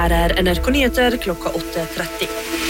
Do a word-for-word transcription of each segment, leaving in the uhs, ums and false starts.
Her er N R K Nyheter klokka åtte tretti.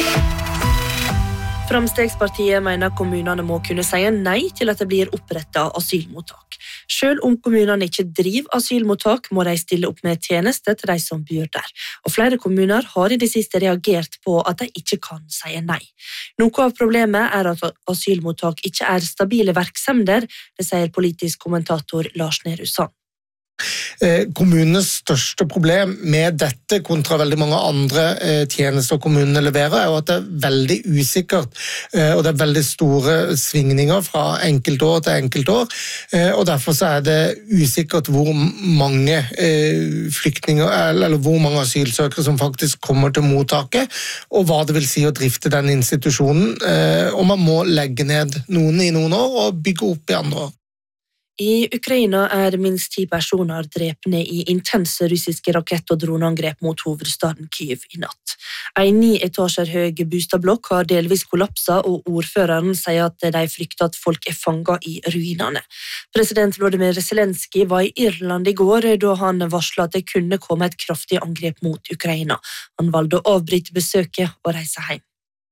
Framstegspartiet mener kommunene må kunne si nei til at det blir opprettet asylmottak. Selv om kommunene ikke driver asylmottak, må de stille opp med tjenester til de som bor der. Og flere kommuner har i det siste reagert på at de ikke kan si nei. Noe av problemet er at asylmottak ikke er stabile virksomheter, det sier politisk kommentator Lars Nehru Sand. Kommunenes største problem med dette kontra veldig mange andre tjenester kommunene leverer er jo at det er veldig usikkert, og det er veldig store svingninger fra enkeltår til enkeltår, og derfor så er det usikkert hvor mange flyktninger eller hvor mange asylsøkere som faktisk kommer til mottaket, og hva det vil si å drifte den institusjonen, og man må legge ned noen i noen år og bygge opp i andre år. I Ukraina er minst ti personer drepne i intense russiske rakett- og droneangrep mot hovedstaden Kyiv i natt. En ni etasjer høy bostadblokk har delvis kollapset, og ordføreren sier at de frykter at folk er fanget i ruinene. President Volodymyr Zelenskyj var i Irland i går, da han varslet at det kunne komme et kraftig angrep mot Ukraina. Han valgte å avbryte besøket og reise hjem.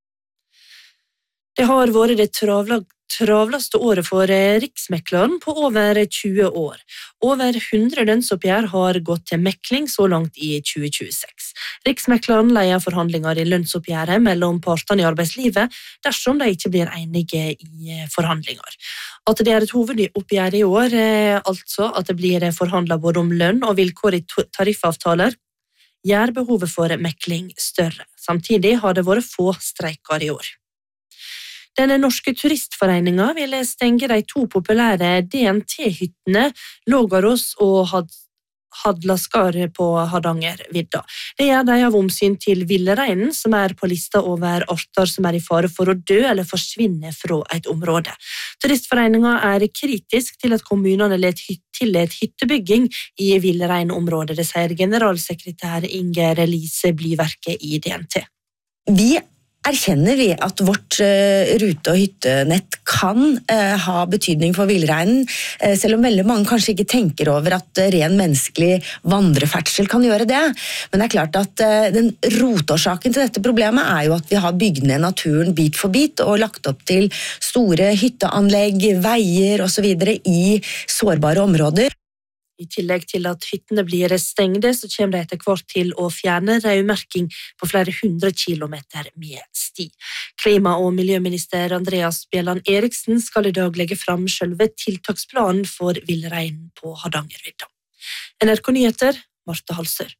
Det har vært det travla travleste året for riksmekleren på over tjue år. Over hundre lønnsoppgjør har gått til mekling så langt i tjue tjueseks. Riksmekleren leier forhandlinger i lønnsoppgjøret mellom partene i arbeidslivet dersom de ikke blir enige i forhandlinger. At det er et hovedoppgjør i år, altså at det blir forhandlet både om lønn og vilkår i tariffavtaler, gjør behovet for mekling større. Samtidig har det vært få streiker i år. Den norske turistforeningen ville stenge de to populære D N T-hyttene Lågarås og Hadlaskar på Hardangervidda. Det gjør de av omsyn til villreinen, som er på lista over arter som er i fare for å dø eller forsvinne fra et område. Turistforeningen er kritisk til at kommunene tillot hyttebygging i villreinområdet, det sier generalsekretær Inger Lise Blyverke i D N T. Vi erkjenner vi at vårt uh, rute- og hyttenett kan uh, ha betydning for villreinen, uh, selv om veldig mange kanskje ikke tenker over at uh, ren menneskelig vandreferdsel kan gjøre det. Men det er klart at uh, den rotårsaken til dette problemet er jo at vi har bygd ned naturen bit for bit og lagt opp til store hytteanlegg, veier og så videre i sårbare områder. I tillegg til at hyttene blir stengde, så kommer de etter hvert til å fjerne rødmerking på flere hundre kilometer med sti. Klima- og miljøminister Andreas Bjelland Eriksen skal i dag legge fram selve tiltaksplanen for villreinen på Hardangervidda. N R K Nyheter, Marte Halsør.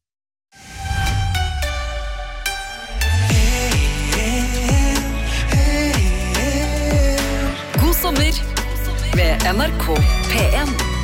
God sommer med N R K P en.